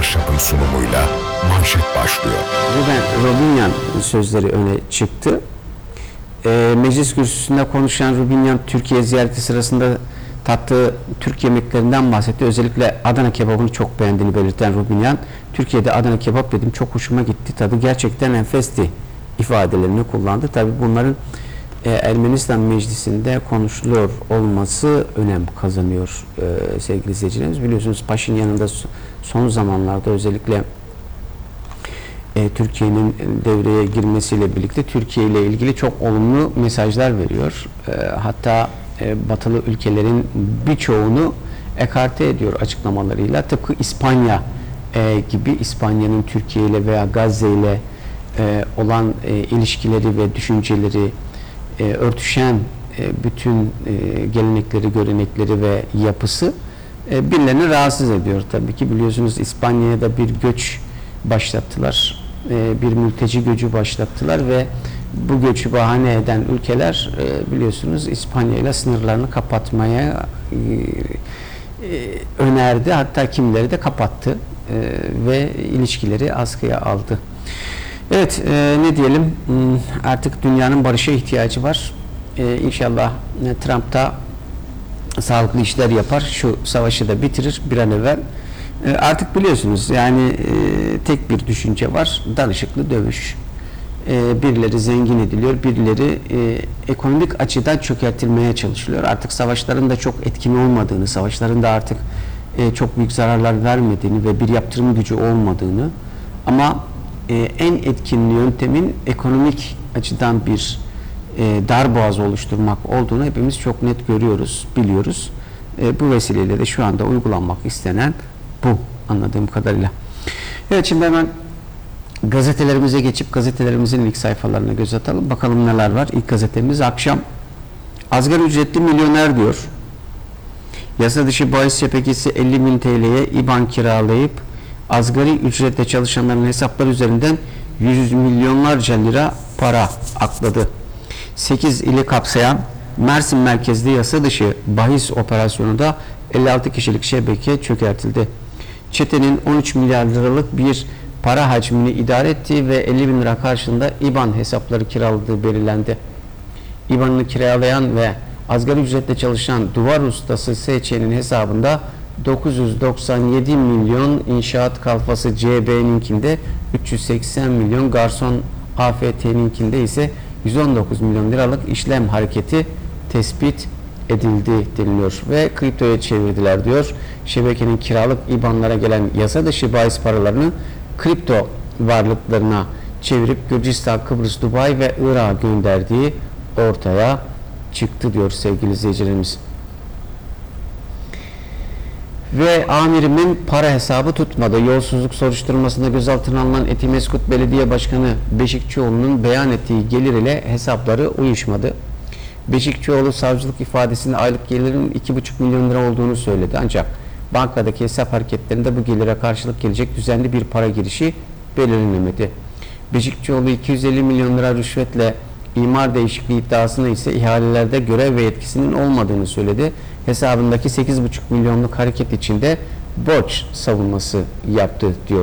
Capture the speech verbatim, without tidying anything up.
Ahşap'ın sunumuyla manşet başlıyor. Ruben Rubinyan sözleri öne çıktı. E, meclis kürsüsünde konuşan Rubinyan, Türkiye ziyareti sırasında tattığı Türk yemeklerinden bahsetti. Özellikle Adana kebabını çok beğendiğini belirten Rubinyan, Türkiye'de Adana kebap yedim, çok hoşuma gitti, tadı gerçekten enfesti ifadelerini kullandı. Tabii bunların e, Ermenistan Meclisi'nde konuşuluyor olması önem kazanıyor e, sevgili izleyicilerimiz. Biliyorsunuz Paşinyan'ın da son zamanlarda özellikle e, Türkiye'nin devreye girmesiyle birlikte Türkiye ile ilgili çok olumlu mesajlar veriyor. E, hatta e, batılı ülkelerin birçoğunu ekarte ediyor açıklamalarıyla. Tıpkı İspanya e, gibi, İspanya'nın Türkiye ile veya Gazze ile e, olan e, ilişkileri ve düşünceleri e, örtüşen e, bütün e, gelenekleri, görenekleri ve yapısı e, birilerini rahatsız ediyor tabii ki. Biliyorsunuz İspanya'ya da bir göç başlattılar. E, bir mülteci göçü başlattılar ve bu göçü bahane eden ülkeler e, biliyorsunuz İspanya ile sınırlarını kapatmaya e, e, önerdi. Hatta kimileri de kapattı e, ve ilişkileri askıya aldı. Evet, e, ne diyelim, artık dünyanın barışa ihtiyacı var. E, İnşallah Trump da sağlıklı işler yapar, şu savaşı da bitirir bir an evvel. E, artık biliyorsunuz yani e, tek bir düşünce var, danışıklı dövüş. E, birileri zengin ediliyor, birileri e, ekonomik açıdan çökertilmeye çalışılıyor. Artık savaşların da çok etkin olmadığını, savaşların da artık e, çok büyük zararlar vermediğini ve bir yaptırım gücü olmadığını, ama e, en etkin yöntemin ekonomik açıdan bir e, darboğaz oluşturmak olduğunu hepimiz çok net görüyoruz, biliyoruz. E, bu vesileyle de şu anda uygulanmak istenen bu, anladığım kadarıyla. Evet, şimdi hemen gazetelerimize geçip gazetelerimizin ilk sayfalarına göz atalım. Bakalım neler var. İlk gazetemiz akşam asgari ücretli milyoner diyor. Yasa dışı bahis şebekesi elli bin T L'ye İBAN kiralayıp asgari ücretle çalışanların hesapları üzerinden yüz milyonlarca lira para akladı. sekiz ili kapsayan Mersin merkezli yasa dışı bahis operasyonu da elli altı kişilik şebeke çökertildi. Çetenin on üç milyar liralık bir para hacmini idare ettiği ve elli bin lira karşılığında İBAN hesapları kiraladığı belirlendi. İBAN'ını kiralayan ve asgari ücretle çalışan duvar ustası S Ç'nin hesabında dokuz yüz doksan yedi milyon, inşaat kalfası C B'ninkinde üç yüz seksen milyon, garson A F T'ninkinde ise yüz on dokuz milyon liralık işlem hareketi tespit edildi deniliyor ve kriptoya çevirdiler diyor. Şebekenin kiralık İBAN'lara gelen yasa dışı bahis paralarını kripto varlıklarına çevirip Gürcistan, Kıbrıs, Dubai ve Irak'a gönderdiği ortaya çıktı diyor sevgili izleyicilerimiz. Ve amirimin para hesabı tutmadı. Yolsuzluk soruşturmasında gözaltına alınan Etimeskut Belediye Başkanı Beşikçioğlu'nun beyan ettiği gelir ile hesapları uyuşmadı. Beşikçioğlu savcılık ifadesinde aylık gelirin iki buçuk milyon lira olduğunu söyledi. Ancak bankadaki hesap hareketlerinde bu gelire karşılık gelecek düzenli bir para girişi belirlenemedi. Beşikçioğlu iki yüz elli milyon lira rüşvetle imar değişikliği iddiasına ise ihalelerde görev ve yetkisinin olmadığını söyledi. Hesabındaki sekiz buçuk milyonluk hareket içinde borç savunması yaptı diyor.